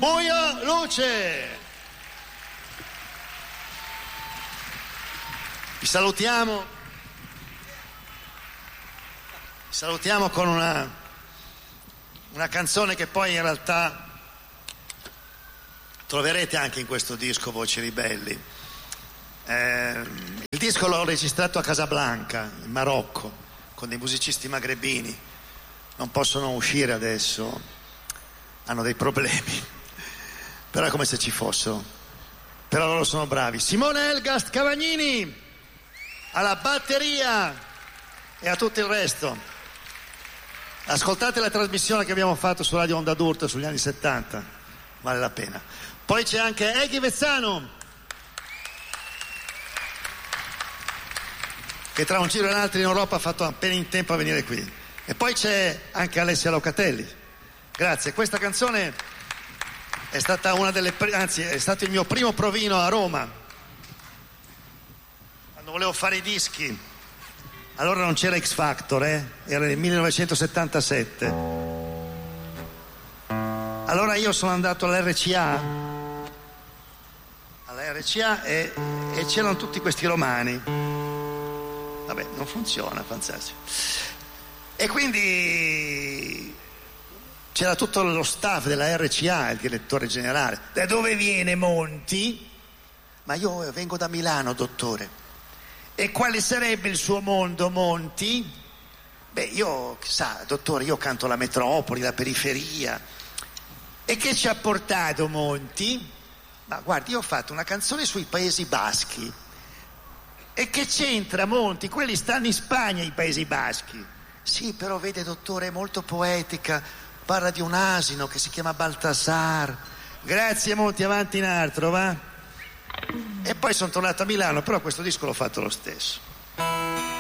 buio, luce. Vi salutiamo con una canzone che poi in realtà troverete anche in questo disco, Voci Ribelli. Il disco l'ho registrato a Casablanca, in Marocco, con dei musicisti magrebini. Non possono uscire adesso, hanno dei problemi, però è come se ci fossero. Però loro sono bravi. Simone Elgast Cavagnini alla batteria e a tutto il resto. Ascoltate la trasmissione che abbiamo fatto su Radio Onda d'Urto sugli anni 70, vale la pena. Poi c'è anche Eghi Vezzano, che tra un giro e l'altro in Europa ha fatto appena in tempo a venire qui. E poi c'è anche Alessia Locatelli. Grazie. Questa canzone è stata una delle anzi è stato il mio primo provino a Roma, quando volevo fare i dischi. Allora non c'era X Factor, era nel 1977. Allora io sono andato all'RCA e c'erano tutti questi romani. Vabbè, non funziona, fantastico. E quindi c'era tutto lo staff della RCA, il direttore generale. Da dove viene Monti? Ma io vengo da Milano, dottore. E quale sarebbe il suo mondo, Monti? Beh, io, sa, dottore, io canto la metropoli, la periferia. E che ci ha portato Monti? Ma guardi, io ho fatto una canzone sui Paesi Baschi. E che c'entra Monti? Quelli stanno in Spagna, i Paesi Baschi. Sì, però vede, dottore, è molto poetica. Parla di un asino che si chiama Baltasar. Grazie Monti, avanti in altro, va? E poi sono tornato a Milano, però questo disco l'ho fatto lo stesso.